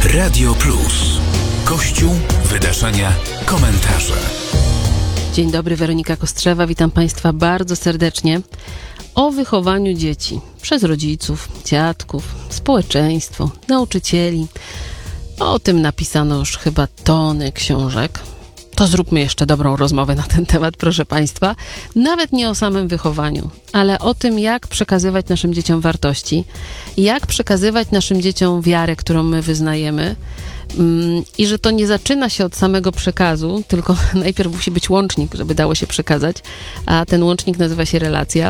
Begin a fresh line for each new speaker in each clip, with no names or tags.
Radio Plus. Kościół, wydarzenia, komentarze.
Dzień dobry, Weronika Kostrzewa. Witam Państwa bardzo serdecznie. O wychowaniu dzieci przez rodziców, dziadków, społeczeństwo, nauczycieli. O tym napisano już chyba tony książek. To zróbmy jeszcze dobrą rozmowę na ten temat, proszę Państwa. Nawet nie o samym wychowaniu, ale o tym, jak przekazywać naszym dzieciom wartości, jak przekazywać naszym dzieciom wiarę, którą my wyznajemy. I że to nie zaczyna się od samego przekazu, tylko najpierw musi być łącznik, żeby dało się przekazać, a ten łącznik nazywa się relacja.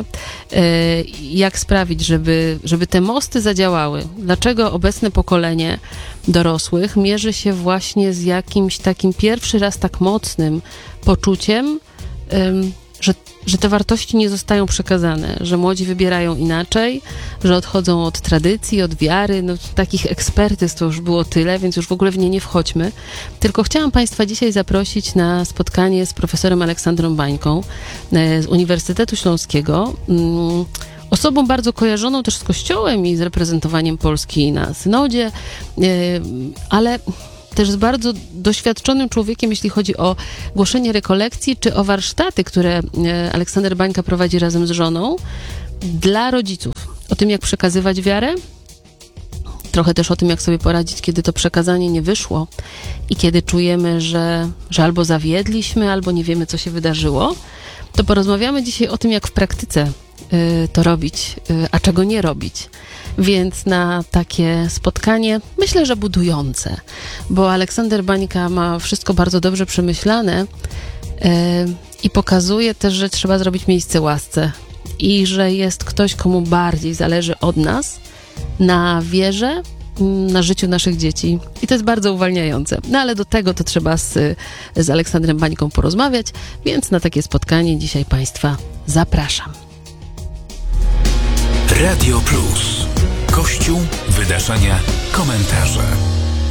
Jak sprawić, żeby te mosty zadziałały? Dlaczego obecne pokolenie dorosłych mierzy się właśnie z jakimś takim pierwszy raz tak mocnym poczuciem, że te wartości nie zostają przekazane, że młodzi wybierają inaczej, że odchodzą od tradycji, od wiary. No, takich ekspertyz to już było tyle, więc już w ogóle w nie wchodźmy. Tylko chciałam Państwa dzisiaj zaprosić na spotkanie z profesorem Aleksandrą Bańką z Uniwersytetu Śląskiego. Osobą bardzo kojarzoną też z Kościołem i z reprezentowaniem Polski na synodzie, ale też z bardzo doświadczonym człowiekiem, jeśli chodzi o głoszenie rekolekcji, czy o warsztaty, które Aleksander Bańka prowadzi razem z żoną dla rodziców. O tym, jak przekazywać wiarę, trochę też o tym, jak sobie poradzić, kiedy to przekazanie nie wyszło i kiedy czujemy, że albo zawiedliśmy, albo nie wiemy, co się wydarzyło. To porozmawiamy dzisiaj o tym, jak w praktyce to robić, a czego nie robić. Więc na takie spotkanie, myślę, że budujące, bo Aleksander Bańka ma wszystko bardzo dobrze przemyślane i pokazuje też, że trzeba zrobić miejsce łasce i że jest ktoś, komu bardziej zależy od nas na wierze, na życiu naszych dzieci. I to jest bardzo uwalniające. No ale do tego to trzeba z Aleksandrem Bańką porozmawiać, więc na takie spotkanie dzisiaj Państwa zapraszam.
Radio Plus. Kościół, wydarzenia, komentarze.